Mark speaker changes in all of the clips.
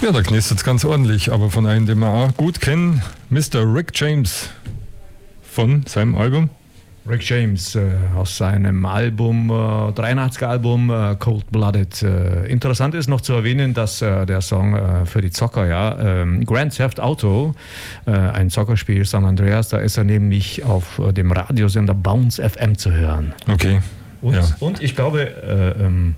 Speaker 1: Ja, da knistert es ganz ordentlich, aber von einem, den wir auch gut kennen, Mr. Rick James von seinem Album.
Speaker 2: Rick James aus seinem Album, 83er Album Cold Blooded. Interessant ist noch zu erwähnen, dass der Song für die Zocker, Grand Theft Auto, ein Zockerspiel San Andreas, da ist er nämlich auf dem Radiosender Bounce FM zu hören.
Speaker 1: Okay.
Speaker 2: Und ich glaube,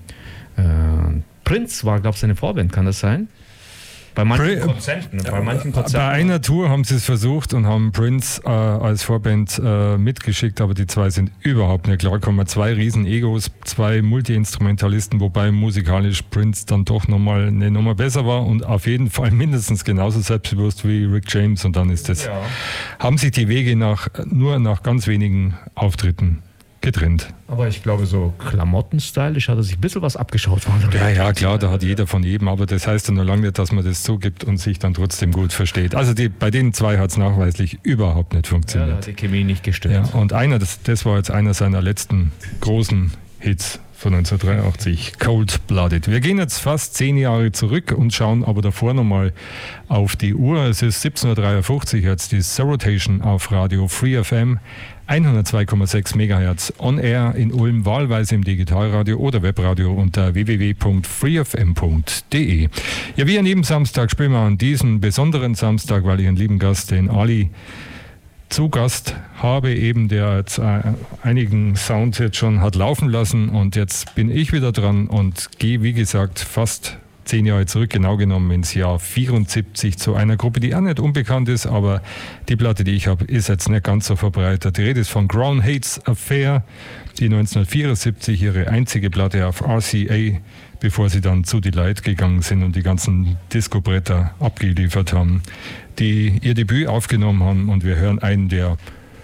Speaker 2: Prince war, glaube ich, seine Vorband, kann das sein? Bei manchen Konzerten.
Speaker 1: Bei einer Tour haben sie es versucht und haben Prince als Vorband mitgeschickt, aber die zwei sind überhaupt nicht klargekommen. Zwei riesen Egos, zwei Multi-Instrumentalisten, wobei musikalisch Prince dann doch nochmal eine Nummer besser war und auf jeden Fall mindestens genauso selbstbewusst wie Rick James. Und dann ist das, haben sich die Wege nur nach ganz wenigen Auftritten getrennt.
Speaker 2: Aber ich glaube, so Klamotten-stylisch hat er sich ein bisschen was abgeschaut.
Speaker 1: Ja, klar, da hat jeder von jedem, aber das heißt ja noch lange nicht, dass man das zugibt und sich dann trotzdem gut versteht. Also bei den zwei hat es nachweislich überhaupt nicht funktioniert.
Speaker 2: Ja, da hat die Chemie nicht gestimmt.
Speaker 1: Ja, und das war jetzt einer seiner letzten großen Hits von 1983, Cold Blooded. Wir gehen jetzt fast 10 Jahre zurück und schauen aber davor nochmal auf die Uhr. Es ist 17.53 Uhr, jetzt die Rotation auf Radio Free FM. 102,6 MHz on air in Ulm, wahlweise im Digitalradio oder Webradio unter www.freefm.de. Ja, wie an jedem Samstag spielen wir an diesem besonderen Samstag, weil ich einen lieben Gast, den Ali, zu Gast habe, eben der jetzt einigen Sounds jetzt schon hat laufen lassen und jetzt bin ich wieder dran und gehe, wie gesagt, fast 10 Jahre zurück, genau genommen ins Jahr 74 zu einer Gruppe, die auch nicht unbekannt ist, aber die Platte, die ich habe, ist jetzt nicht ganz so verbreitet. Die Rede ist von Crown Hates Affair, die 1974 ihre einzige Platte auf RCA, bevor sie dann zu Delight gegangen sind und die ganzen Disco-Bretter abgeliefert haben, die ihr Debüt aufgenommen haben und wir hören einen der,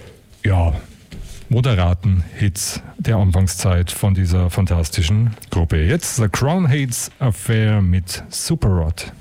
Speaker 1: moderaten Hits der Anfangszeit von dieser fantastischen Gruppe. Jetzt The Crown Hates Affair mit Super Rod.